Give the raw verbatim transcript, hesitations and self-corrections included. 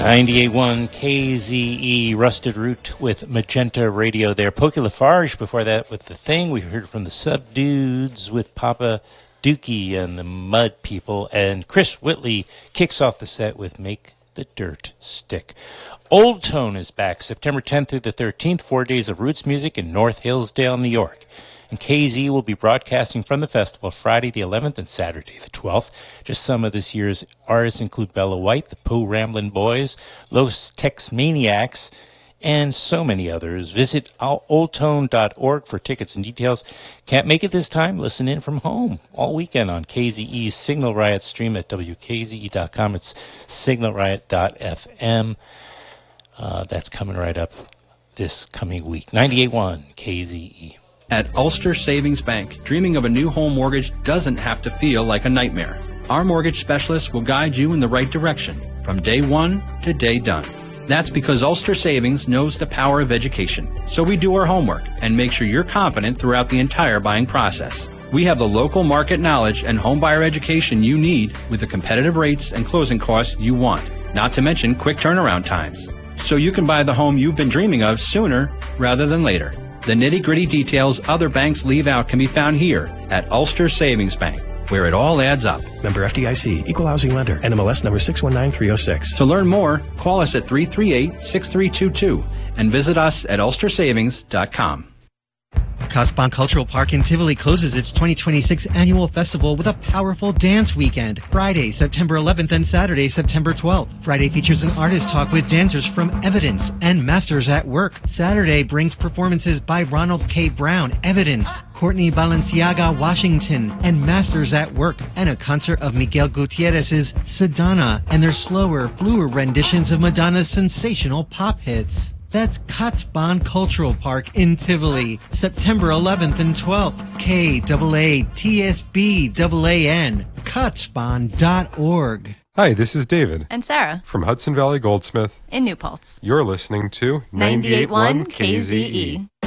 ninety-eight point one K Z E, Rusted Root with Magenta Radio there. Pokey Lafarge before that with The Thing. We heard from the Subdudes with Papa Dookie and the Mud People. And Chris Whitley kicks off the set with Make the Dirt Stick. Old Tone is back September tenth through the thirteenth, four days of roots music in North Hillsdale, New York. And K Z will be broadcasting from the festival Friday the eleventh and Saturday the twelfth. Just some of this year's artists include Bella White, the Poe Ramblin' Boys, Los Tex Maniacs, and so many others. Visit old tone dot org for tickets and details. Can't make it this time? Listen in from home all weekend on K Z E's Signal Riot stream at W K Z E dot com. It's signal riot dot f m. Uh, that's coming right up this coming week. ninety-eight point one K Z E. At Ulster Savings Bank, dreaming of a new home mortgage doesn't have to feel like a nightmare. Our mortgage specialists will guide you in the right direction from day one to day done. That's because Ulster Savings knows the power of education. So we do our homework and make sure you're confident throughout the entire buying process. We have the local market knowledge and homebuyer education you need with the competitive rates and closing costs you want, not to mention quick turnaround times. So you can buy the home you've been dreaming of sooner rather than later. The nitty-gritty details other banks leave out can be found here at Ulster Savings Bank, where it all adds up. Member F D I C, Equal Housing Lender, N M L S number six one nine three oh six. To learn more, call us at three three eight, six three two two and visit us at ulster savings dot com. Cutsbon Cultural Park in Tivoli closes its twenty twenty-six annual festival with a powerful dance weekend. Friday, September eleventh and Saturday, September twelfth. Friday features an artist talk with dancers from Evidence and Masters at Work. Saturday brings performances by Ronald K. Brown, Evidence, Courtney Balenciaga, Washington, and Masters at Work, and a concert of Miguel Gutierrez's Sedona and their slower, bluer renditions of Madonna's sensational pop hits. That's Cutsbon Cultural Park in Tivoli, September eleventh and twelfth. K A A T S B A A N, cutsbon dot org. Hi, this is David. And Sarah. From Hudson Valley Goldsmith. In New Paltz. You're listening to ninety-eight point one K Z E.